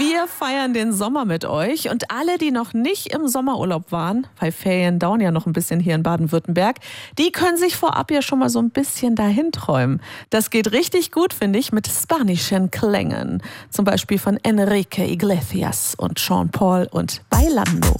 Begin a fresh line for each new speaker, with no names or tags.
Wir feiern den Sommer mit euch und alle, die noch nicht im Sommerurlaub waren, weil Ferien dauern ja noch ein bisschen hier in Baden-Württemberg, die können sich vorab ja schon mal so ein bisschen dahin träumen. Das geht richtig gut, finde ich, mit spanischen Klängen. Zum Beispiel von Enrique Iglesias und Sean Paul und Bailando.